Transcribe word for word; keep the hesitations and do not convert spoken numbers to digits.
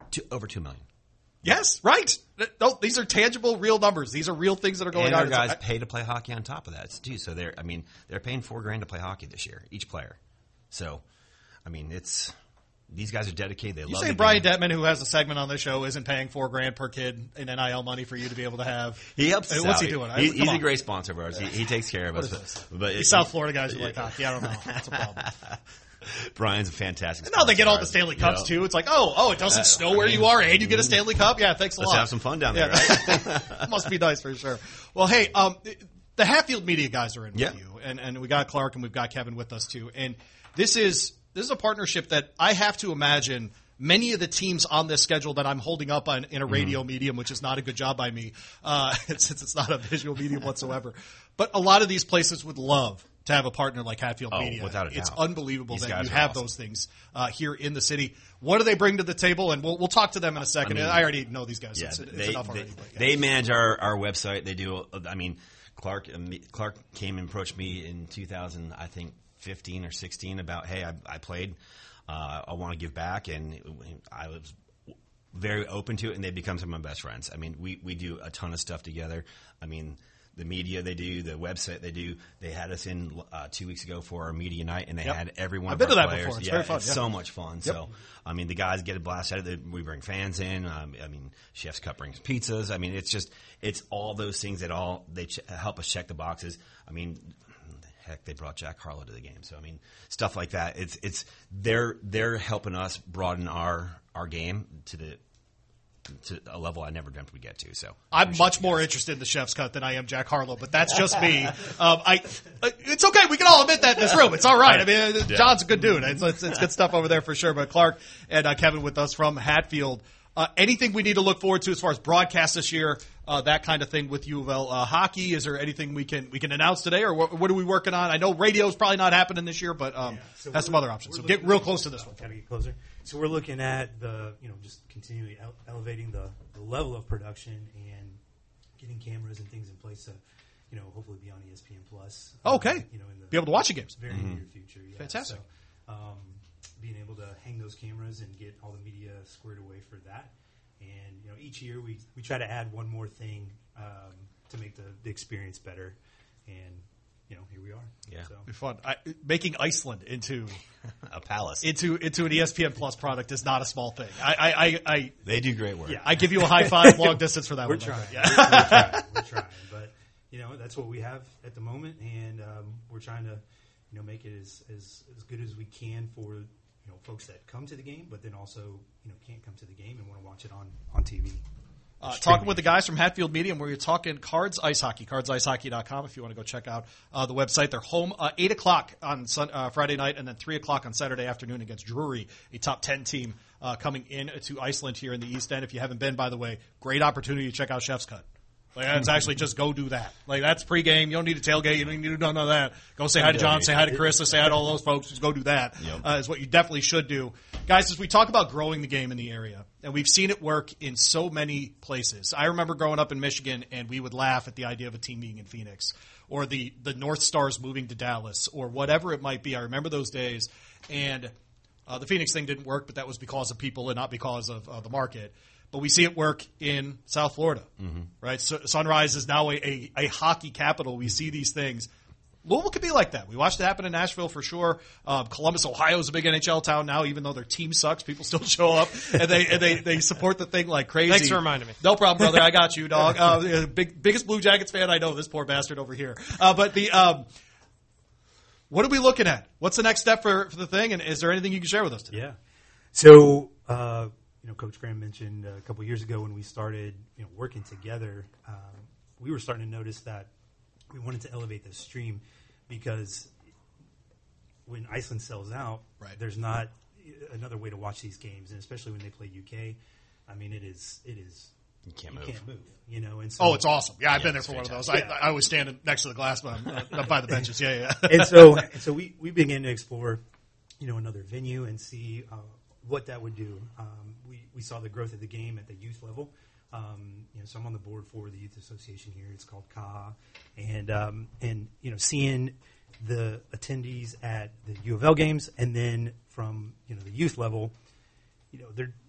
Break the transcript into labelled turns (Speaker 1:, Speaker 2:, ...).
Speaker 1: Two, over two million.
Speaker 2: Yes, right. No, these are tangible, real numbers. These are real things that are going
Speaker 1: and
Speaker 2: on.
Speaker 1: And our guys pay to play hockey on top of that too. So they're, I mean, they're paying four grand to play hockey this year, each player. So, I mean, it's these guys are dedicated. They
Speaker 2: you
Speaker 1: love.
Speaker 2: say
Speaker 1: the
Speaker 2: Brian
Speaker 1: game.
Speaker 2: Detman, who has a segment on this show, isn't paying four grand per kid in N I L money for you to be able to have.
Speaker 1: He helps.
Speaker 2: Hey,
Speaker 1: us
Speaker 2: what's
Speaker 1: out.
Speaker 2: he doing?
Speaker 1: He,
Speaker 2: Come
Speaker 1: he's
Speaker 2: on.
Speaker 1: a great sponsor of ours. He, he takes care of
Speaker 2: What
Speaker 1: us.
Speaker 2: is this?
Speaker 1: But, but
Speaker 2: These
Speaker 1: it,
Speaker 2: South Florida guys who like hockey. I don't know. That's a problem.
Speaker 1: Brian's a fantastic.
Speaker 2: No, they get all the
Speaker 1: sponsor.
Speaker 2: Stanley Cups
Speaker 1: You know,
Speaker 2: too. It's like, oh, oh, it doesn't
Speaker 1: Uh,
Speaker 2: snow
Speaker 1: I
Speaker 2: where
Speaker 1: mean,
Speaker 2: you are, and you get a Stanley Cup. Yeah, thanks a
Speaker 1: Let's
Speaker 2: lot.
Speaker 1: have some fun down there,
Speaker 2: Yeah.
Speaker 1: right?
Speaker 2: Must be nice for sure. Well, hey, um, the Hatfield media guys are in with
Speaker 1: Yeah.
Speaker 2: you, and and we got Clark and we've got Kevin with us too. And this is this is a partnership that I have to imagine many of the teams on this schedule that I'm holding up on in a radio
Speaker 1: Mm-hmm.
Speaker 2: medium, which is not a good job by me, uh, since it's not a visual medium whatsoever. But a lot of these places would love to have a partner like Hatfield
Speaker 1: Oh,
Speaker 2: Media.
Speaker 1: without a
Speaker 2: It's
Speaker 1: doubt.
Speaker 2: unbelievable
Speaker 1: These
Speaker 2: that
Speaker 1: guys
Speaker 2: you
Speaker 1: are
Speaker 2: have
Speaker 1: awesome.
Speaker 2: those things uh, here in the city. What do they bring to the table? And we'll we'll talk to them in a second. I,
Speaker 1: mean,
Speaker 2: I already know these guys.
Speaker 1: Yeah,
Speaker 2: it's, it's
Speaker 1: they,
Speaker 2: enough
Speaker 1: they,
Speaker 2: already. But, yeah.
Speaker 1: they manage our, our website. They do. I mean, Clark um, Clark came and approached me in two thousand, I think fifteen or sixteen, about hey, I, I played. Uh, I want to give back, and I was very open to it. And they become some of my best friends. I mean, we we do a ton of stuff together. I mean. The media they do, the website they do. They had us in uh, two weeks ago for our media night, and they
Speaker 2: Yep.
Speaker 1: had every one
Speaker 2: I've
Speaker 1: of
Speaker 2: been
Speaker 1: our
Speaker 2: to that
Speaker 1: players.
Speaker 2: before. It's
Speaker 1: yeah,
Speaker 2: very fun,
Speaker 1: It's
Speaker 2: yeah.
Speaker 1: so much fun. So, I mean, the guys get a blast out of it. We bring fans in. Um, I mean, Chef's Cup brings pizzas. I mean, it's just it's all those things that all they ch- help us check the boxes. I mean, heck, they brought Jack Harlow to the game. So I mean, stuff like that. It's it's they're they're helping us broaden our our game to the. to a level I never dreamt we'd get to. So
Speaker 2: I'm much more interested in the Chef's Cut than I am Jack Harlow, but that's just me. Um, I, it's okay. We can all admit that in this room. It's all right. I mean, John's a good dude. It's, it's, it's good stuff over there for sure. But Clark and uh, Kevin with us from Hatfield. Uh, anything we need to look forward to as far as broadcast this year, uh, that kind of thing with U of L uh, hockey? Is there anything we can we can announce today, or what, what are we working on? I know radio's probably not happening this year, but um,
Speaker 3: Yeah, so
Speaker 2: has some
Speaker 3: we're-
Speaker 2: other options. So
Speaker 3: we're
Speaker 2: get
Speaker 3: looking-
Speaker 2: real close to this one.
Speaker 3: Gotta get closer. So we're looking at the, you know, just continually ele- elevating the, the level of production and getting cameras and things in place to, you know, hopefully be on E S P N Plus.
Speaker 2: Okay.
Speaker 3: Uh, you know, in the
Speaker 2: Be able to watch the games.
Speaker 3: very near future. Yeah.
Speaker 2: Fantastic.
Speaker 3: So, um, being able to hang those cameras and get all the media squared away for that. And, you know, each year we, we try to add one more thing um, to make the, the experience better. And, you know, here we are.
Speaker 1: Yeah.
Speaker 3: So.
Speaker 2: Be fun. I, making Iceland into
Speaker 1: a palace.
Speaker 2: into into an E S P N Plus product is not a small thing. I I, I, I
Speaker 1: They do great work.
Speaker 3: Yeah.
Speaker 2: I give you a high five long distance for that
Speaker 3: We're
Speaker 2: one. my
Speaker 3: trying.
Speaker 2: friend. Yeah.
Speaker 3: We're, we're trying. We're trying. But, you know, that's what we have at the moment. And um, we're trying to, you know, make it as, as, as good as we can for, you know, folks that come to the game, but then also, you know, can't come to the game and want to watch it on, on T V.
Speaker 2: Uh, talking with the guys from Hatfield Medium, where you're talking Cards Ice Hockey, cards ice hockey dot com if you want to go check out uh, the website. They're home uh, eight o'clock on sun, uh, Friday night and then three o'clock on Saturday afternoon against Drury, a top ten team uh, coming in to Iceland here in the East End. If you haven't been, by the way, great opportunity to check out Chef's Cut. Like, that's actually just go do that. Like, that's pregame. You don't need to tailgate. You don't need to do none of that. Go say hi to John, say hi to Chris, say hi to all those folks. Just go do that.
Speaker 1: Yep.
Speaker 2: Uh, is what you definitely should do. Guys, as we talk about growing the game in the area, and we've seen it work in so many places. I remember growing up in Michigan, and we would laugh at the idea of a team being in Phoenix, or the, the North Stars moving to Dallas, or whatever it might be. I remember those days. And uh, the Phoenix thing didn't work, but that was because of people and not because of uh, the market. But we see it work in South Florida, mm-hmm. right? So, Sunrise is now a, a, a hockey capital. We see these things. Louisville could be like that. We watched it happen in Nashville for sure. Um, Columbus, Ohio is a big N H L town now, even though their team sucks. People still show up, and they and they, they support the thing like crazy.
Speaker 4: Thanks for reminding me.
Speaker 2: No problem, brother. I got you, dog. Uh, big, biggest Blue Jackets fan I know, this poor bastard over here. Uh, but the um, what are we looking at? What's the next step for, for the thing, and is there anything you can share with us today?
Speaker 3: Yeah. So, uh, you know, Coach Graham mentioned a couple years ago when we started, you know, working together, um, we were starting to notice that we wanted to elevate the stream because when Iceland sells out,
Speaker 2: Right.
Speaker 3: there's not another way to watch these games, and especially when they play U K. I mean, it is it is
Speaker 1: You can't
Speaker 3: you
Speaker 1: move.
Speaker 3: can't move, you know. And so,
Speaker 2: Oh, it's awesome. Yeah, I've
Speaker 1: Yeah,
Speaker 2: been there
Speaker 1: it's
Speaker 2: for one of those.
Speaker 3: fantastic.
Speaker 2: I, I was standing next to the glass but uh, by the benches. Yeah, yeah.
Speaker 3: and so and so we, we began to explore, you know, another venue and see uh, what that would do. Um, we we saw the growth of the game at the youth level. Um, you know, so I'm on the board for the youth association here. It's called C A H A, and um, and you know, seeing the attendees at the U of L games, and then from you know the youth level, you know, they're